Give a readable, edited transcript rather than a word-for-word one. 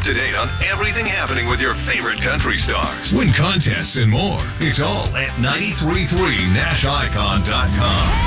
up to date on everything happening with your favorite country stars. Win contests and more. It's all at 933nashicon.com.